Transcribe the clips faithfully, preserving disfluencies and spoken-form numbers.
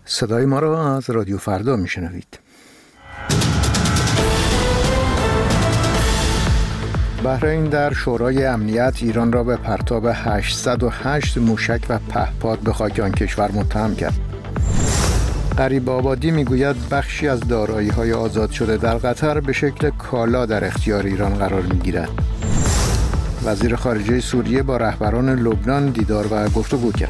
صدای ما را از رادیو فردا میشنوید. بحرین در شورای امنیت ایران را به پرتاب هشتصد و هشت موشک و پهپاد به خاک آن کشور متهم کرد. غریب آبادی میگوید بخشی از دارایی‌های آزاد شده در قطر به شکل کالا در اختیار ایران قرار میگیرد. وزیر خارجه سوریه با رهبران لبنان دیدار و گفتگو کرد.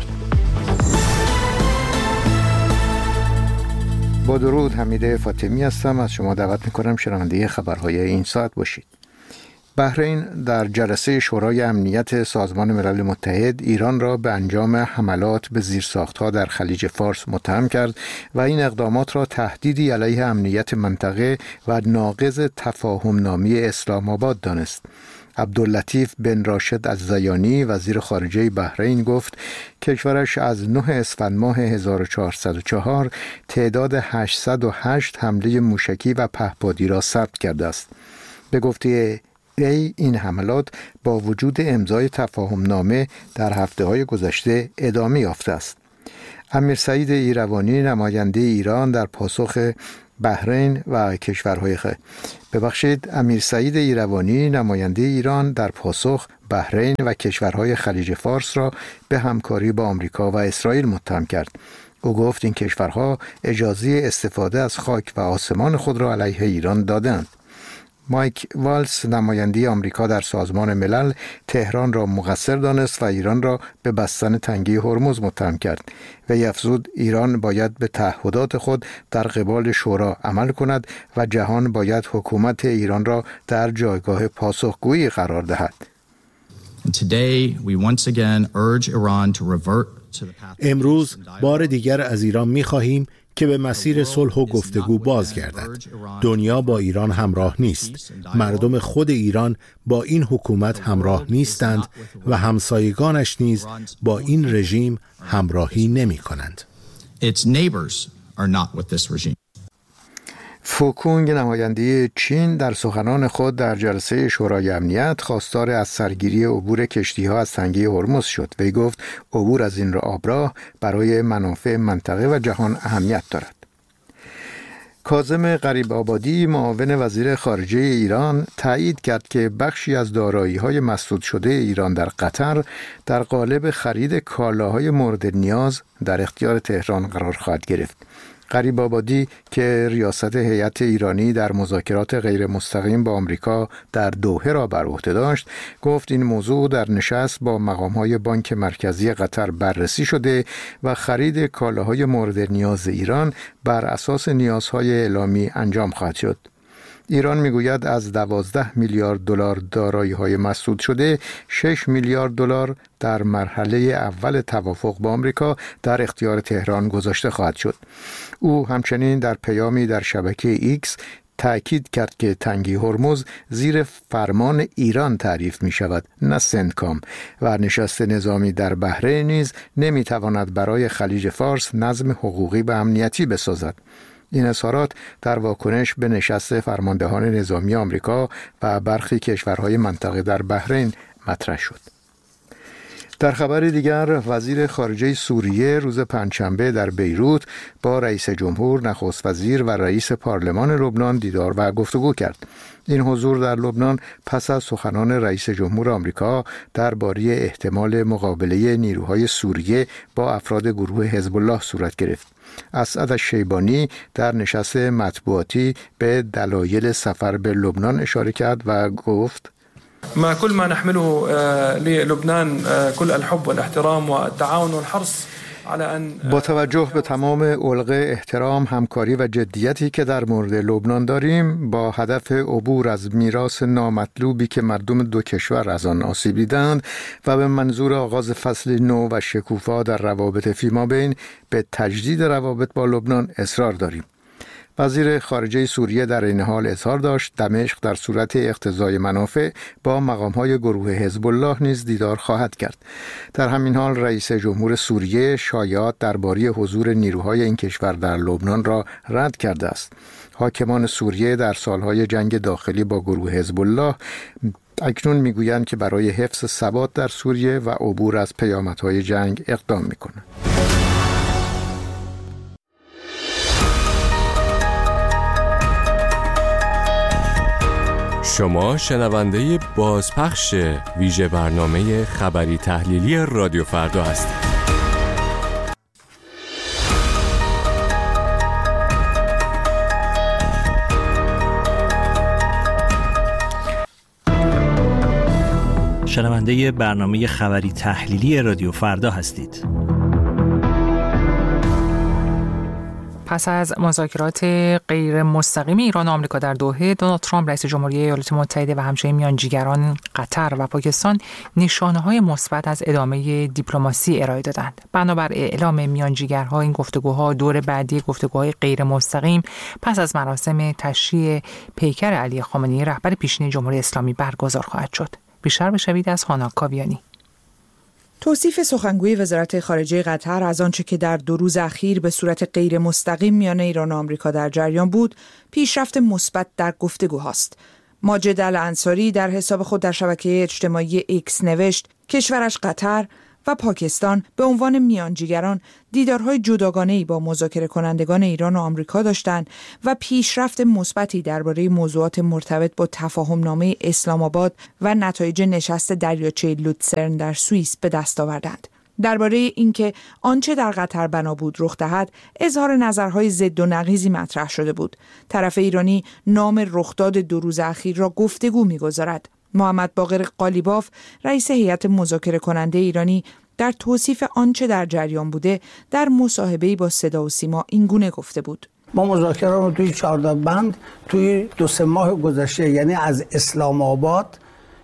با درود، حمیده فاطمی هستم. از شما دعوت میکنم شنونده خبرهای این ساعت باشید. بحرین در جلسه شورای امنیت سازمان ملل متحد ایران را به انجام حملات به زیرساختها در خلیج فارس متهم کرد و این اقدامات را تهدیدی علیه امنیت منطقه و ناقض تفاهم نامه اسلام آباد دانست. عبداللطیف بن راشد الزیانی وزیر خارجه بحرین گفت کشورش از نه اسفند ماه هزار و چهارصد و چهار تعداد هشتصد و هشت حمله موشکی و پهپادی را ثبت کرده است. به گفته ای این حملات با وجود امضای تفاهم نامه در هفته‌های گذشته ادامه یافته است. امیر سعید ایروانی نماینده ایران در پاسخ بحرین و کشورهای خ... ببخشید امیر سعید ایروانی نماینده ایران در پاسخ بحرین و کشورهای خلیج فارس را به همکاری با آمریکا و اسرائیل متهم کرد. او گفت این کشورها اجازه استفاده از خاک و آسمان خود را علیه ایران دادند. مایک والز نماینده آمریکا در سازمان ملل تهران را مقصر دانست و ایران را به بستن تنگه هرمز متهم کرد. وی افزود ایران باید به تعهدات خود در قبال شورا عمل کند و جهان باید حکومت ایران را در جایگاه پاسخگویی قرار دهد. امروز بار دیگر از ایران می‌خواهیم که به مسیر صلح و گفتگو بازگردد. دنیا با ایران همراه نیست. مردم خود ایران با این حکومت همراه نیستند و همسایگانش نیز با این رژیم همراهی نمی کنند. فوکونگ نماینده چین در سخنان خود در جلسه شورای امنیت خواستار از سرگیری عبور کشتی‌ها از تنگه هرمز شد. وی گفت عبور از این آبراه برای منافع منطقه و جهان اهمیت دارد. کاظم غریب آبادی معاون وزیر خارجه ایران تایید کرد که بخشی از دارایی‌های مسدود شده ایران در قطر در قالب خرید کالاهای مورد نیاز در اختیار تهران قرار خواهد گرفت. غریب آبادی که ریاست هیئت ایرانی در مذاکرات غیر مستقیم با آمریکا در دوحه را بر عهده داشت، گفت این موضوع در نشست با مقام‌های بانک مرکزی قطر بررسی شده و خرید کالاهای مورد نیاز ایران بر اساس نیازهای اعلامی انجام خواهد شد. ایران میگوید از دوازده میلیارد دلار دارایی‌های مسدود شده، شش میلیارد دلار در مرحله اول توافق با آمریکا در اختیار تهران گذاشته خواهد شد. او همچنین در پیامی در شبکه ایکس تأکید کرد که تنگه هرمز زیر فرمان ایران تعریف می شود، نه سندکام، و نشست نظامی در بحرین نیز نمی تواند برای خلیج فارس نظم حقوقی و امنیتی بسازد. این اظهارات در واکنش به نشست فرماندهان نظامی آمریکا و برخی کشورهای منطقه در بحرین مطرح شد. در خبر دیگر، وزیر خارجه سوریه روز پنجشنبه در بیروت با رئیس جمهور، نخست وزیر و رئیس پارلمان لبنان دیدار و گفتگو کرد. این حضور در لبنان پس از سخنان رئیس جمهور آمریکا درباره احتمال مقابله نیروهای سوریه با افراد گروه حزب الله صورت گرفت. اسعد الشیبانی در نشست مطبوعاتی به دلایل سفر به لبنان اشاره کرد و گفت ما كل ما نحمله للبنان كل الحب والاحترام والتعاون والحرص با توجه به تمام الغ احترام، همکاری و جدیتی که در مورد لبنان داریم، با هدف عبور از میراث نامطلوبی که مردم دو کشور از آن آسیب دیدند و به منظور آغاز فصل نو و شکوفا در روابط فیمابین به تجدید روابط با لبنان اصرار داریم. وزیر خارجه سوریه در این حال اظهار داشت دمشق در صورت اقتضای منافع با مقام‌های گروه حزب الله نیز دیدار خواهد کرد. در همین حال رئیس جمهور سوریه شایعات درباره حضور نیروهای این کشور در لبنان را رد کرده است. حاکمان سوریه در سالهای جنگ داخلی با گروه حزب الله اکنون میگویند که برای حفظ ثبات در سوریه و عبور از پیامدهای جنگ اقدام میکنند. شما شنونده بازپخش ویژه برنامه خبری تحلیلی رادیو فردا هستید. شنونده برنامه خبری تحلیلی رادیو فردا هستید. پس از مذاکرات غیر مستقیم ایران و آمریکا در دوحه، دونالد ترامپ رئیس جمهوری ایالات متحده و همچنین میانجیگران قطر و پاکستان نشانه‌های مثبت از ادامه دیپلماسی ارائه دادند. بنابر اعلام میانجیگرها، این گفتگوها دور بعدی گفتگوهای غیر مستقیم پس از مراسم تشییع پیکر علی خامنه‌ای رهبر پیشین جمهوری اسلامی برگزار خواهد شد. بیشتر بشنوید از هانا کاویانی. توصیف سخنگوی وزارت خارجه قطر از آنچه که در دو روز اخیر به صورت غیر مستقیم میان ایران و آمریکا در جریان بود، پیشرفت مثبت در گفتگوهاست. ماجد الانصاری در حساب خود در شبکه اجتماعی ایکس نوشت کشورش قطر و پاکستان به عنوان میانجیگران دیدارهای جداگانه‌ای با مذاکره کنندگان ایران و آمریکا داشتند و پیشرفت مثبتی درباره موضوعات مرتبط با تفاهمنامه اسلام آباد و نتایج نشست دریاچه لوتسرن در سوئیس به دست آوردند. درباره اینکه آنچه در قطر بنا بود رخ دهد، اظهار نظرهای ضد و نقیضی مطرح شده بود. طرف ایرانی نام رخداد دو روز اخیر را گفتگو می‌گذارد. محمد باقر قالیباف، رئیس هیئت مذاکره کننده ایرانی، در توصیف آنچه در جریان بوده در مصاحبه‌ای با صدا و سیما اینگونه گفته بود: ما مذاکره رو توی چهارده بند توی دو سه ماه گذشته، یعنی از اسلام آباد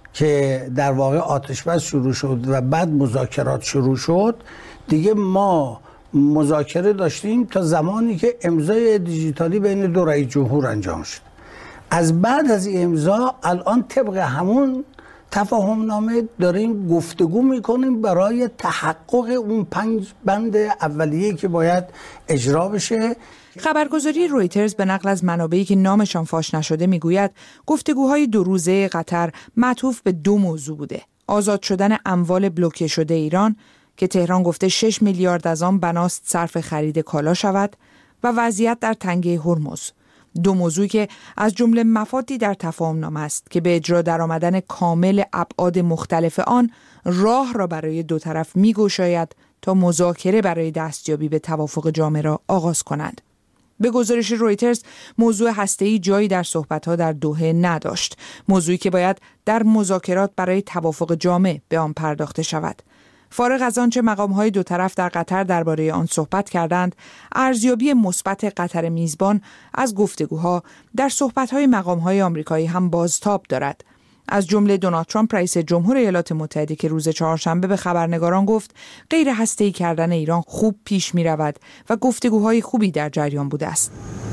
که در واقع آتش بس شروع شد و بعد مذاکرات شروع شد، دیگه ما مذاکره داشتیم تا زمانی که امضای دیجیتالی بین دو رئیس جمهور انجام شد. از بعد از این امضا الان طبق همون تفاهم نامه داریم گفتگو میکنیم برای تحقق اون پنج بند اولیه‌ای که باید اجرا بشه. خبرگزاری رویترز به نقل از منابعی که نامشان فاش نشده میگوید گفتگوهای دو روزه قطر معطوف به دو موضوع بوده: آزاد شدن اموال بلوکه شده ایران که تهران گفته شش میلیارد از آن بناست صرف خرید کالا شود و وضعیت در تنگه هرمز. دو موضوعی که از جمله مفادی در تفاهم نامه است که به اجرا درآمدن کامل ابعاد مختلف آن راه را برای دو طرف می‌گشاید تا مذاکره برای دستیابی به توافق جامع را آغاز کنند. به گزارش رویترز، موضوع هسته‌ای جایی در صحبت‌ها در دوحه نداشت، موضوعی که باید در مذاکرات برای توافق جامع به آن پرداخته شود. فارغ از آنچه مقام‌های دو طرف در قطر درباره آن صحبت کردند، ارزیابی مثبت قطر میزبان از گفتگوها در صحبت‌های مقام‌های آمریکایی هم بازتاب دارد. از جمله دونالد ترامپ رئیس جمهور ایالات متحده که روز چهارشنبه به خبرنگاران گفت غیر هسته‌ای کردن ایران خوب پیش می‌رود و گفتگوهای خوبی در جریان بوده است.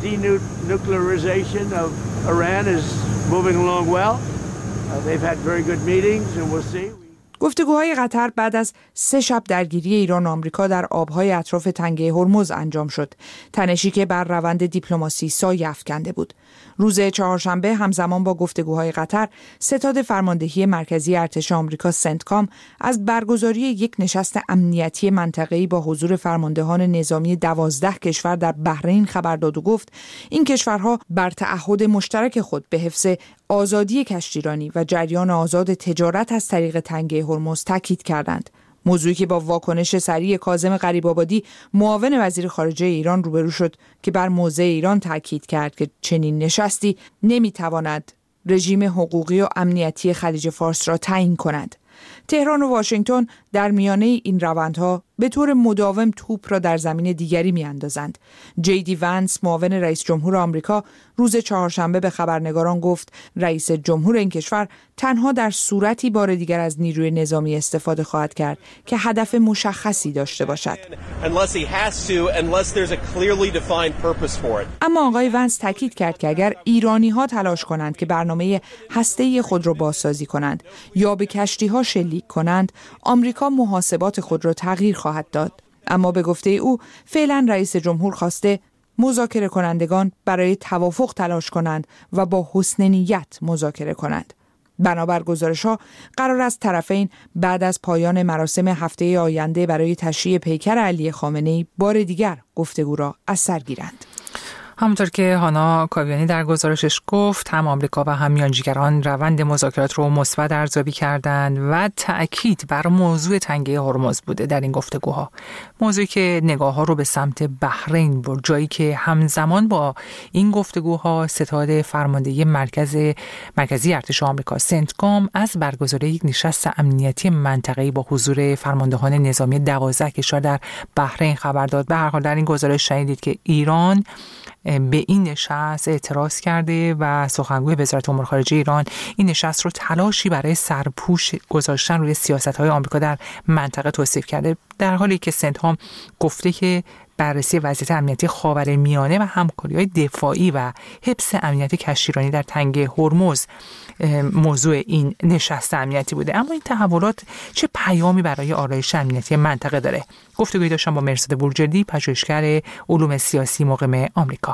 Denuclearization of Iran is moving along well. Uh, they've had very good meetings and we'll see. گفتگوهای قطر بعد از سه شب درگیری ایران و آمریکا در آبهای اطراف تنگه هرمز انجام شد، تنشی که بر روند دیپلماسی سایه افکنده بود. روز چهارشنبه همزمان با گفتگوهای قطر، ستاد فرماندهی مرکزی ارتش آمریکا سنتکام از برگزاری یک نشست امنیتی منطقه‌ای با حضور فرماندهان نظامی دوازده کشور در بحرین خبر داد و گفت این کشورها بر تعهد مشترک خود به حفظ آزادی کشتیرانی و جریان آزاد تجارت از طریق تنگه هرمز تاکید کردند. موضوعی که با واکنش سریع کاظم غریب‌آبادی معاون وزیر خارجه ایران روبرو شد که بر موضع ایران تاکید کرد که چنین نشستی نمیتواند رژیم حقوقی و امنیتی خلیج فارس را تعیین کند. تهران و واشنگتن در میانه این روندها به طور مداوم توپ را در زمین دیگری میاندازند. جی دی ونس، معاون رئیس جمهور آمریکا، روز چهارشنبه به خبرنگاران گفت رئیس جمهور این کشور تنها در صورتی بار دیگر از نیروی نظامی استفاده خواهد کرد که هدف مشخصی داشته باشد. اما آقای ونس تاکید کرد که اگر ایرانی‌ها تلاش کنند که برنامه هسته‌ای خود را بازسازی کنند یا به کشتی‌ها شلیک کنند، آمریکا محاسبات خود را تغییر خواهد داد. اما به گفته او فعلا رئیس جمهور خواسته مذاکره کنندگان برای توافق تلاش کنند و با حسن نیت مذاکره کنند. بنابر گزارش‌ها قرار است طرفین بعد از پایان مراسم هفته آینده برای تشییع پیکر علی خامنه‌ای بار دیگر گفتگو را از سر گیرند. همونطور که هانا کاویانی در گزارشش گفت، هم آمریکا و هم میانجیگران روند مذاکرات رو مثبت ارزیابی کردند و تأکید بر موضوع تنگه هرمز بوده در این گفتگوها. موضوعی که نگاه‌ها رو به سمت بحرین برد، جایی که همزمان با این گفتگوها ستاد فرماندهی مرکز مرکزی ارتش آمریکا سنتکام از برگزاری یک نشست امنیتی منطقه‌ای با حضور فرماندهان نظامی دوازده کشور در بحرین خبر داد. به هر حال در این گزارش شنیدید که ایران به این نشست اعتراض کرده و سخنگوی وزارت امور خارجه ایران این نشست رو تلاشی برای سرپوش گذاشتن روی سیاست‌های آمریکا در منطقه توصیف کرده، در حالی که سنتکام گفته که بررسی وضعیت امنیتی خاورمیانه و همکاری‌های دفاعی و حفظ امنیت کشتیرانی در تنگه هرمز موضوع این نشست امنیتی بوده. اما این تحولات چه پیامی برای آرایش امنیتی منطقه داره؟ گفتگویی داشتم با مرزاد بورجردی، پژوهشگر علوم سیاسی مقیم آمریکا.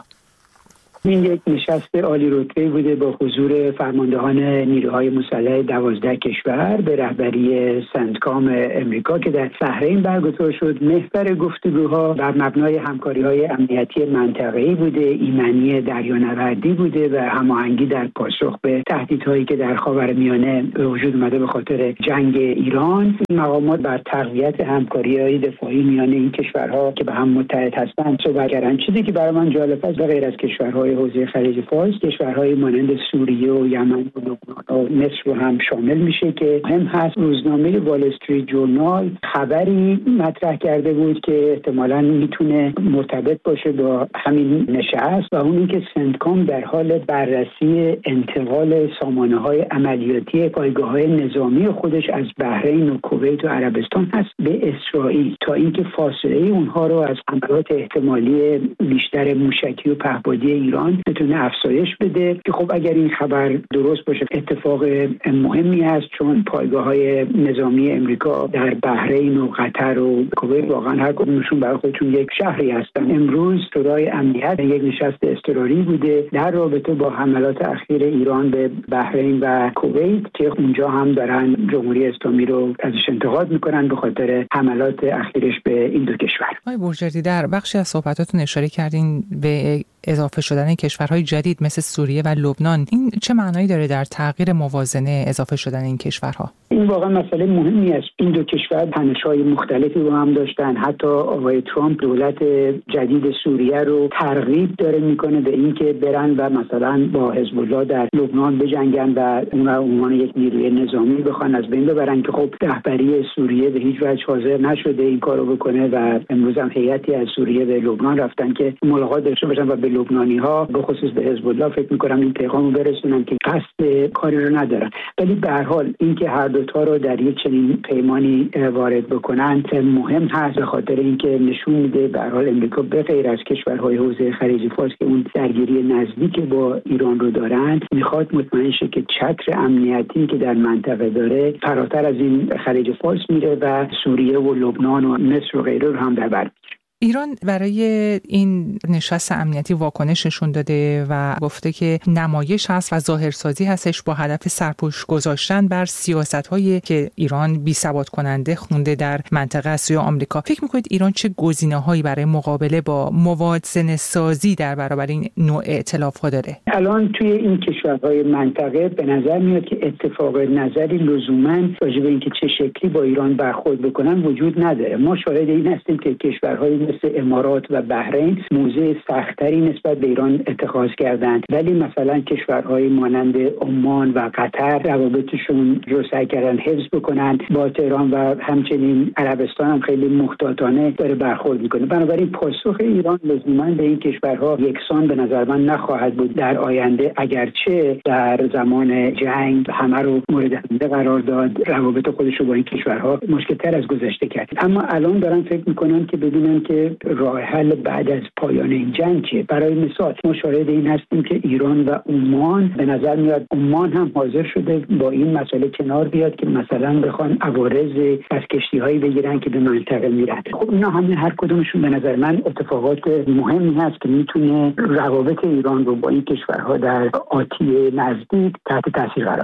این یک نشست عالی رتبه بوده با حضور فرماندهان نیروهای مسلح دوازده کشور به رهبری سنتکام امریکا که در بحرین برگزار شد. محور گفتگوها بر مبنای همکاری‌های امنیتی منطقه‌ای بوده، ایمنی دریانوردی بوده و هماهنگی در پاسخ به تهدیدهایی که در خاورمیانه به وجود اومده به خاطر جنگ ایران. این مقامات بر تقویت همکاری‌های دفاعی میان این کشورها که به هم متحد هستند صحبت کردند. چیزی که برای من جالب است، به غیر از کشورهای حوزه خلیج فارس، کشورهای مانند سوریه و یمن و لبنان و مصر رو هم شامل میشه که مهم هست. روزنامه وال استریت جورنال خبری مطرح کرده بود که احتمالاً میتونه مرتبط باشه با همین نشست و اون اینکه سنتکام در حال بررسی انتقال سامانه‌های عملیاتی پایگاه‌های نظامی خودش از بحرین و کویت و عربستان هست به اسرائیل تا اینکه فاصله اونها رو از حملات احتمالی بیشتر موشکی و پهپادی ایران بتونه افزایش بده که خب اگر این خبر درست باشه اتفاق مهمی است، چون پایگاه‌های نظامی امریکا در بحرین و قطر و کویت واقعا هر کدومشون برای خودشون یک شهری هستن. امروز شورای امنیت یک نشست اضطراری بوده در رابطه با حملات اخیر ایران به بحرین و کویت که اونجا هم دارن جمهوری اسلامی رو ازش انتقاد میکنن به خاطر حملات اخیرش به این دو کشور. آقای بورجردی، در بخشی از صحبتاتون اشاره کردین به اضافه شدن کشورهای جدید مثل سوریه و لبنان. این چه معنایی داره در تغییر موازنه اضافه شدن این کشورها؟ این واقعا مسئله مهمی است. این دو کشور تنش‌های مختلفی با هم داشتن. حتی آقای ترامپ دولت جدید سوریه رو ترغیب داره میکنه به اینکه برن و مثلا با حزب الله در لبنان بجنگن و اون رو عنوان یک نیروی نظامی بخوان از بین ببرن که خب رهبری سوریه به هیچ وجه حاضر نشده این کارو بکنه و امروز هم هیئتی از سوریه به لبنان رفتن که ملاقات داشته باشن و به لبنانی‌ها به خصوص به حزب الله فکر می‌کنم این پیغامو برسونن که قصد کاری رو ندارن. ولی به هر حال اینکه هر دو تا رو در یک چنین پیمانی وارد بکنن مهم هست به خاطر اینکه نشون میده به هر حال امریکا به غیر از کشورهای حوزه خلیج فارس که اون درگیری نزدیک با ایران رو دارن میخواد مطمئن شه که چتر امنیتی که در منطقه داره فراتر از این خلیج فارس میره و سوریه و لبنان و مصر و غیره رو هم در بر میگیره. ایران برای این نشست امنیتی واکنش نشون داده و گفته که نمایش هست و ظاهرسازی هستش با هدف سرپوش گذاشتن بر سیاست‌هایی که ایران بی‌ثبات کننده خونده در منطقه از سوی آمریکا. فکر می‌کنید ایران چه گزینه‌هایی برای مقابله با موازنه‌سازی در برابر این نوع ائتلاف‌ها داره؟ الان توی این کشورهای منطقه به نظر میاد که اتفاق نظری لزوماً راجع به اینکه چه شکلی با ایران برخورد بکنن وجود نداره. ما شاهد این هستیم که کشورهای مثل امارات و بحرین موضع سختری نسبت به ایران اتخاذ کردند، ولی مثلا کشورهای مانند عمان و قطر روابطشون رو سعی کردن حفظ بکنن با تهران و همچنین عربستان هم خیلی محتاطانه داره برخورد میکنه. بنابراین پاسخ ایران لزوما به این کشورها یکسان به نظر من نخواهد بود در آینده، اگرچه در زمان جنگ همه رو مورد حمله قرار داد، روابط خودش رو با این کشورها مشکل‌تر از گذشته کرد. اما الان دارن فکر میکنن که ببینن که راه حل بعد از پایان این جنگ چیه. برای مثال ما شاهد این هستیم که ایران و عمان به نظر میاد عمان هم حاضر شده با این مسئله کنار بیاد که مثلا بخوان عوارض از کشتی‌هایی بگیرن که به منطقه میرن. خب اینا همه هر کدومشون به نظر من اتفاقات مهمی هست که میتونه روابط ایران رو با این کشورها در آتی نزدیک تحت تاثیر قرار بده.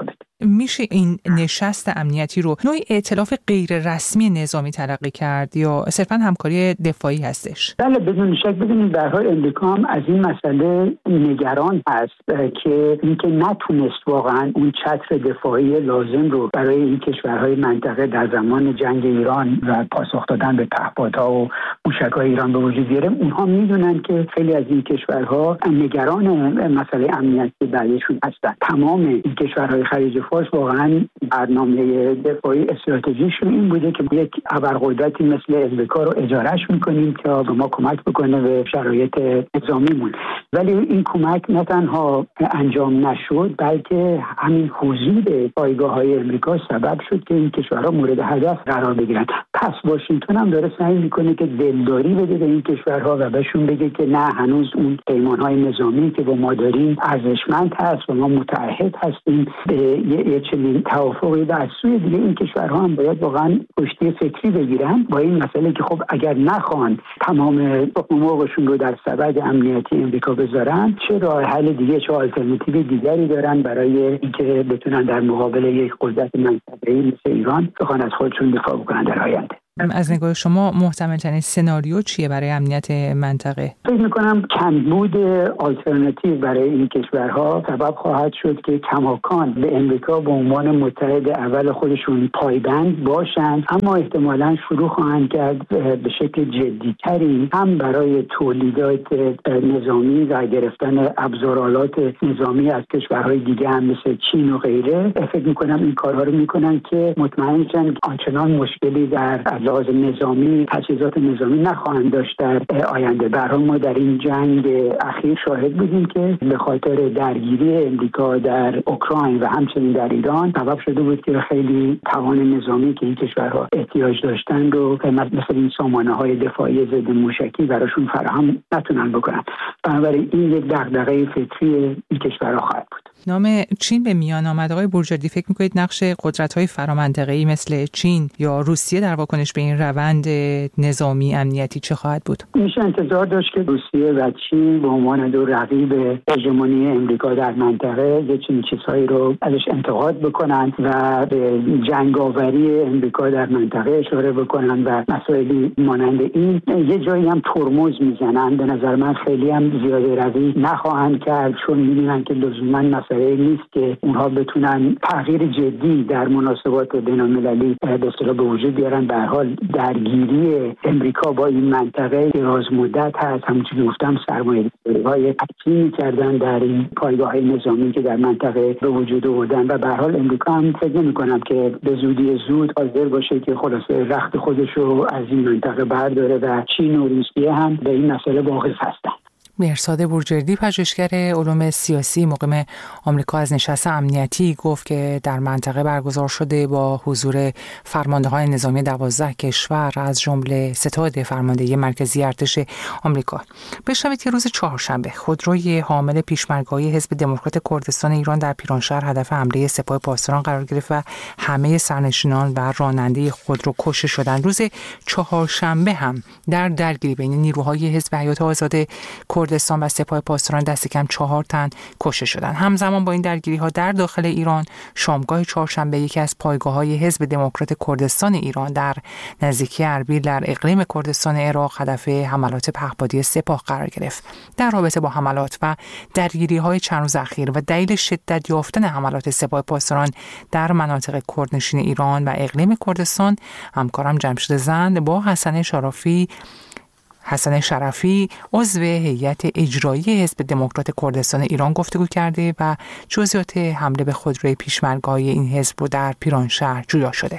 میشه این نشست امنیتی رو نوعی ائتلاف غیر رسمی نظامی تلقی کرد یا صرفاً همکاری دفاعی هستش؟ بله بدون شک. ببینید در حال امریکا هم از این مسئله نگران هست که اینکه نتونست واقعا اون چتر دفاعی لازم رو برای این کشورهای منطقه در زمان جنگ ایران و پاسخ دادن به پهپادها و موشک‌های ایران به وجود بیاره. اونها میدونن که خیلی از این کشورها نگران مسئله امنیتی برایشون هستن. تمام این کشورهای خلیج فارس واقعا برنامه دفاعی استراتژیشون این بوده که یک ابرقدرتی مثل امریکا رو اجارهش میکنیم که به ما کمک بکنه به شرایط نظامیمون. ولی این کمک نه تنها انجام نشد بلکه همین حضور پایگاه‌های امریکا سبب شد که این کشورها مورد هدف قرار بگیرن. پس واشنگتن هم داره سعی میکنه که دلداری بده به این کشورها و بهشون بگه که نه، هنوز اون پیمان‌های نظامی که با ما داریم ارزشمند هست و ما متعهد هستیم به یه چنین توافقی. و از سوی دیگه این کشورها هم باید واقعا پشتی فکری بگیرن با این مسئله که خب اگر نخوان تمام حقوقشون رو در سبد امنیتی امریکا بذارن، چه راه حل دیگه، چه آلترناتیو دیگری دارن برای اینکه بتونن در مقابل یک قدرت منطقه‌ای مثل ایران بخوان از خودشون دفاع بکنن در آینده. از نگاه شما محتمل ترین سناریو چیه برای امنیت منطقه؟ فکر می‌کنم کمبود آلترناتیو برای این کشورها سبب خواهد شد که کماکان به امریکا به عنوان متحد اول خودشون پایبند باشند، اما احتمالاً شروع خواهند کرد به شکل جدی‌تری هم برای تولیدات نظامی و گرفتن ابزارالات نظامی از کشورهای دیگه هم مثل چین و غیره. فکر می‌کنم این کارها رو می‌کنن که مطمئن شن آنچنان مشکلی در لحاظ نظامی، تجهیزات نظامی نخواهند داشت در آینده. به هر حال ما در این جنگ اخیر شاهد بودیم که به خاطر درگیری امریکا در اوکراین و همچنین در ایران سبب شده بود که خیلی توان نظامی که این کشورها احتیاج داشتن رو مثل این سامانه‌های دفاعی ضد موشکی براشون فراهم نتونن بکنن. بنابراین این یک دغدغه فکری این کشورها خواهد بود. نام چین به میان آمد. آقای برجردی، فکر می‌کنید نقش قدرت‌های فرامنطقه‌ای مثل چین یا روسیه در واکنش به این روند نظامی امنیتی چه خواهد بود؟ میشه انتظار داشت که روسیه و چین به عنوان دو رقیب هژمونی امریکا در منطقه یه چنین چیزهایی رو ازش انتقاد بکنند و به جنگاوری امریکا در منطقه اشاره بکنند و مسائلی مانند این. یه جایی هم ترمز میزنند. به نظر من خیلی هم زیاده روی نخواهند کرد، چون می‌دونن که لزوماً مسئله نیست که اونها بتونن تغییر جدی در مناسبات بین‌المللی به اصطلاح به وجود بیارن. به هر حال درگیری امریکا با این منطقه دراز مدت هست. همونجوری که گفتم سرمایه‌گذاری‌های عظیمی کردن در این پایگاه‌های نظامی که در منطقه به وجود آوردن و به هر حال امریکا هم فکر نمی‌کنم که به زودی زود حاضر باشه که خلاصه رخت خودش رو از این منطقه برداره و چین و روسیه هم به این مسئله واقف هستن. مهرزاد برجردی، پژوهشگر علوم سیاسی مقیم آمریکا، از نشست امنیتی گفت که در منطقه برگزار شده با حضور فرمانده‌های نظامی دوازده کشور از جمله ستاد فرماندهی مرکزی ارتش آمریکا. بشنوید که روز چهارشنبه خودروی حامل پیشمرگ‌های حزب دموکرات کردستان ایران در پیرانشهر هدف حمله سپاه پاسداران قرار گرفت و همه سرنشینان و راننده خودرو کشته شدند. روز چهارشنبه هم در درگیری بین نیروهای حزب حیات آزاد کردستان و سپاه پاسداران دست کم چهار تن کشته شدند. همزمان با این درگیری‌ها در داخل ایران شامگاه چهارشنبه یکی از پایگاه‌های حزب دموکرات کردستان ایران در نزدیکی اربیل در اقلیم کردستان عراق هدف حملات پهپادی سپاه قرار گرفت. در رابطه با حملات و درگیری‌های چند روز اخیر و دلیل شدت یافتن حملات سپاه پاسداران در مناطق کردنشین ایران و اقلیم کردستان، همکارم جمشید زند با حسن شرافی حسن شرفی عضو هیئت اجرایی حزب دموکرات کردستان ایران گفتگو کرده و جزئیات حمله به خودروی پیشمرگ‌های این حزب رو در پیرانشهر جویا شده.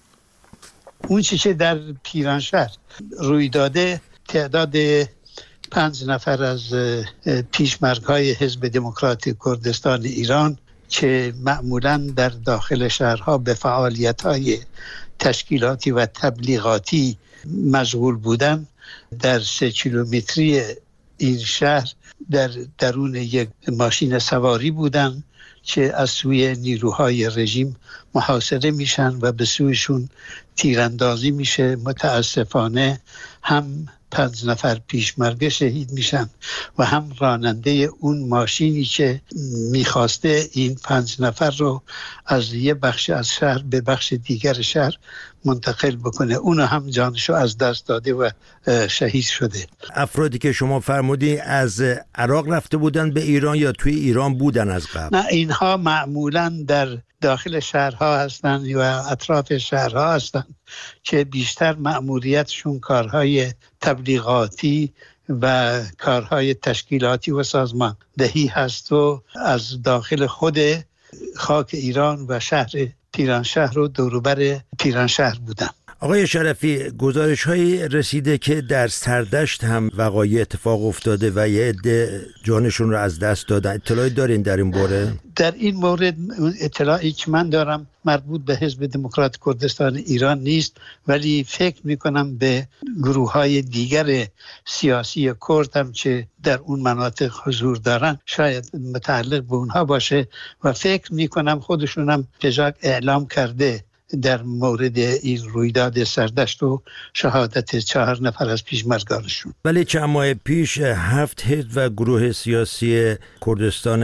اون چیزی که در پیرانشهر روی داده، تعداد پنج نفر از پیشمرگ‌های حزب دموکرات کردستان ایران که معمولاً در داخل شهرها به فعالیت‌های تشکیلاتی و تبلیغاتی مشغول بودن، در سه کیلومتری این شهر در درون یک ماشین سواری بودن که از سوی نیروهای رژیم محاصره میشن و به سویشون تیراندازی میشه. متاسفانه هم پنج نفر پیشمرگه شهید میشن و هم راننده اون ماشینی که میخواسته این پنج نفر رو از یه بخش از شهر به بخش دیگر شهر منتقل بکنه، اونو هم جانشو از دست داده و شهید شده. افرادی که شما فرمودی از عراق رفته بودن به ایران یا توی ایران بودن از قبل؟ نه، اینها معمولاً در داخل شهرها هستن یا اطراف شهرها هستن که بیشتر مأموریتشون کارهای تبلیغاتی و کارهای تشکیلاتی و سازماندهی هست و از داخل خود خاک ایران و شهر پیرانشهر و دوروبر پیرانشهر بودن. آقای شرفی، گزارش های رسیده که در سردشت هم وقایع اتفاق افتاده و یه عده جانشون رو از دست دادن. اطلاعی دارین در این باره؟ در این مورد اطلاعی که من دارم مربوط به حزب دموکرات کردستان ایران نیست، ولی فکر میکنم به گروه های دیگر سیاسی کرد هم که در اون مناطق حضور دارن شاید متعلق به اونها باشه و فکر میکنم خودشون هم پژاک اعلام کرده در مورد این رویداد سردشت و شهادت چهار نفر از پیشمرگانشون. ولی چند ماه پیش هفت حزب و گروه سیاسی کردستان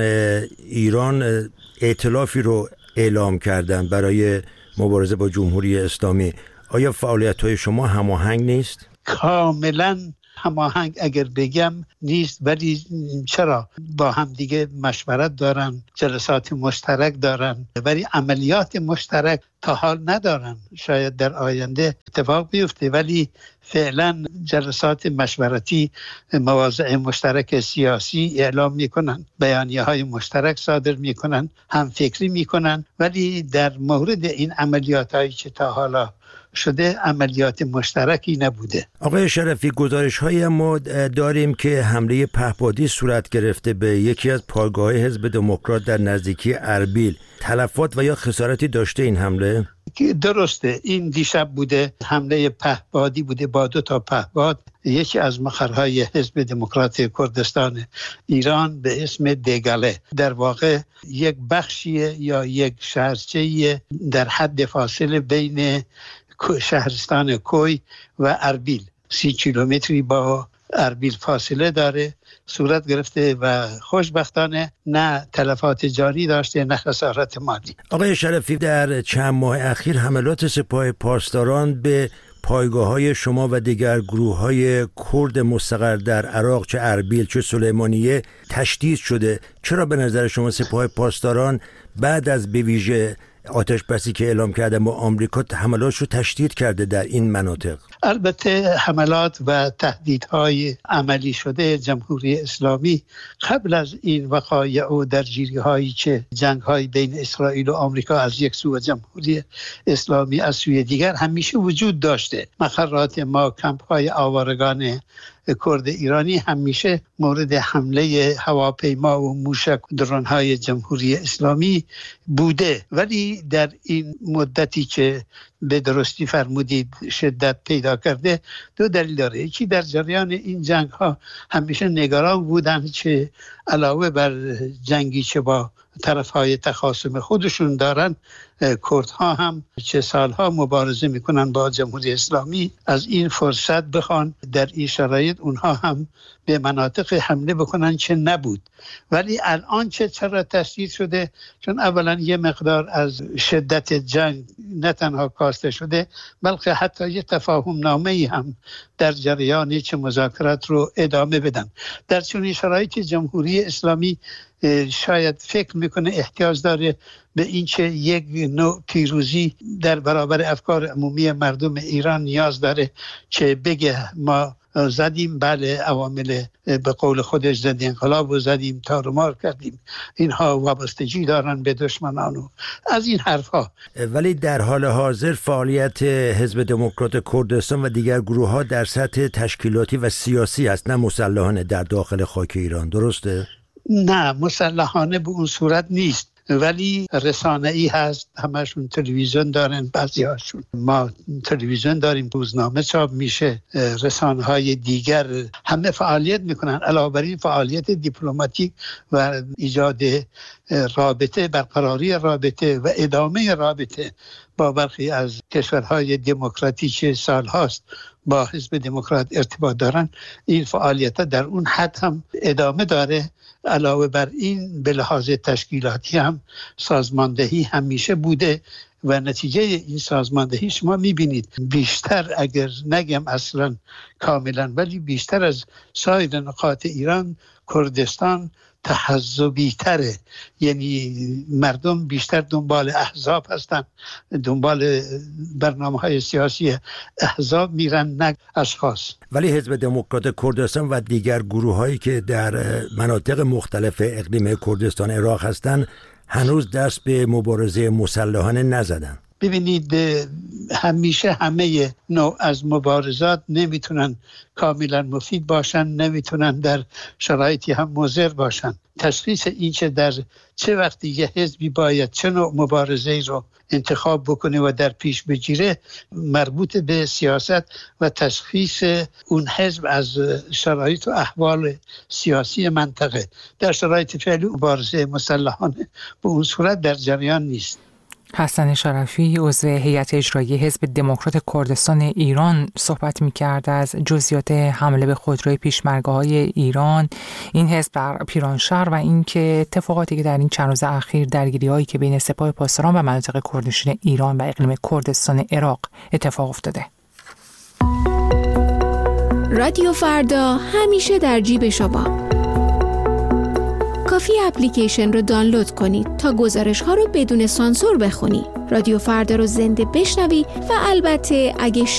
ایران ائتلافی رو اعلام کردن برای مبارزه با جمهوری اسلامی. آیا فعالیت‌های شما هماهنگ نیست؟ کاملاً هماهنگ اگر بگم نیست، ولی چرا با هم دیگه مشورت دارن، جلسات مشترک دارن، ولی عملیات مشترک تا حال ندارن. شاید در آینده اتفاق بیفته، ولی فعلا جلسات مشورتی، مواضع مشترک سیاسی اعلام میکنن، بیانیه های مشترک صادر میکنن، هم فکری میکنن، ولی در مورد این عملیات هایی که تا حالا شده عملیات مشترکی نبوده. آقای شرفی، گزارش های ما داریم که حمله پهپادی صورت گرفته به یکی از پایگاه حزب دموکرات در نزدیکی اربیل. تلفات و یا خسارتی داشته این حمله؟ درسته، این دیشب بوده، حمله پهپادی بوده با دو تا پهپاد، یکی از مقرهای حزب دموکرات کردستان ایران به اسم دگله. در واقع یک بخشی یا یک شهرچه در حد فاصله بین شهرستان کوی و اربیل، سی کیلومتری با اربیل فاصله داره، صورت گرفته و خوشبختانه نه تلفات جانی داشته نه خسارت مالی. آقای شرفی، در چند ماه اخیر حملات سپاه پاسداران به پایگاه‌های شما و دیگر گروه‌های کرد مستقر در عراق، چه اربیل چه سلیمانیه، تشدید شده. چرا به نظر شما سپاه پاسداران بعد از به ویژه آتش بسی که اعلام کرده با آمریکا حملات رو تشدید کرده در این مناطق؟ البته حملات و تهدیدهای عملی شده جمهوری اسلامی قبل از این وقایع و درگیری هایی که جنگ های بین اسرائیل و آمریکا از یک سو و جمهوری اسلامی از سوی دیگر همیشه وجود داشته. مقرات ما، کمپ های آوارگان کرد ایرانی همیشه مورد حمله هواپیما و موشک درون های جمهوری اسلامی بوده، ولی در این مدتی که به درستی فرمودید شدت پیدا کرده دو دلیل داره. یکی در جریان این جنگ ها همیشه نگران بودن که علاوه بر جنگی که با طرف های تخاصم خودشون دارن، کردها هم چه سالها مبارزه میکنن با جمهوری اسلامی، از این فرصت بخوان در این شرایط اونها هم به مناطق حمله بکنن که نبود. ولی الان چه چرا تشدید شده؟ چون اولا یه مقدار از شدت جنگ نه تنها کاسته شده، بلکه حتی یه تفاهم نامه‌ای هم در جریان چه مذاکرات رو ادامه بدن. در چنین شرایطی جمهوری اسلامی شاید فکر میکنه احتیاج داره به این که یک نوع پیروزی در برابر افکار عمومی مردم ایران نیاز داره که بگه ما زدیم، بله عوامل به قول خودش زدیم انقلاب و زدیم، تارمار کردیم، اینها وابستگی دارن به دشمنان و از این حرفها. ولی در حال حاضر فعالیت حزب دموکرات کردستان و دیگر گروه ها در سطح تشکیلاتی و سیاسی است، نه مسلحانه در داخل خاک ایران، درسته؟ نه، مسلحانه به اون صورت نیست، ولی رسانه‌ای هست، همشون تلویزیون دارن، بعضی هاشون. ما تلویزیون داریم، روزنامه چاپ میشه، رسانه‌های دیگر همه فعالیت میکنن. علاوه بر این فعالیت دیپلماتیک و ایجاد رابطه، برقراری رابطه و ادامه رابطه با برخی از کشورهای دموکراتیک سالهاست با حزب دموکرات ارتباط دارن، این فعالیت در اون حد هم ادامه داره. علاوه بر این به لحاظ تشکیلاتی هم سازماندهی همیشه بوده و نتیجه این سازماندهی شما میبینید بیشتر، اگر نگم اصلا کاملا، ولی بیشتر از سایر نقاط ایران کردستان تحزبی تره. یعنی مردم بیشتر دنبال احزاب هستن، دنبال برنامه های سیاسی احزاب میرن نه اشخاص. ولی حزب دموکرات کردستان و دیگر گروه هایی که در مناطق مختلف اقلیم کردستان عراق هستن هنوز دست به مبارزه مسلحانه نزدن. ببینید همیشه همه نوع از مبارزات نمیتونن کاملا مفید باشن، نمیتونن در شرایطی هم مضر باشن. تشخیص این که در چه وقتی یه حزبی باید چه نوع مبارزه‌ای رو انتخاب بکنه و در پیش بگیره مربوط به سیاست و تشخیص اون حزب از شرایط و احوال سیاسی منطقه. در شرایط فعلی مبارزه مسلحانه به اون صورت در جریان نیست. حسن شرفی عضو هیئت اجرایی حزب دموکرات کردستان ایران صحبت می‌کرد از جزئیات حمله به خودروی پیشمرگه‌های ایران این حزب در پیرانشهر و اینکه اتفاقاتی که در این چند روز اخیر درگیری‌هایی که بین سپاه پاسداران و مناطق کردنشین ایران و اقلیم کردستان عراق اتفاق افتاده. رادیو فردا همیشه در جیب شما. کافی اپلیکیشن رو دانلود کنید تا گزارش ها رو بدون سانسور بخونی. رادیو فردا رو زنده بشنوی و البته اگه